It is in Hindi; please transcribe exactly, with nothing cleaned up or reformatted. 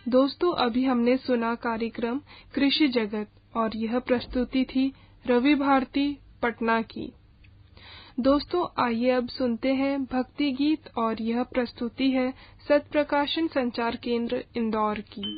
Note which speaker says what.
Speaker 1: दोस्तों, अभी हमने सुना कार्यक्रम कृषि जगत और यह प्रस्तुति थी रवि भारती पटना की। दोस्तों, आइए अब सुनते हैं भक्ति गीत और यह प्रस्तुति है सत्य प्रकाशन संचार केंद्र इंदौर की।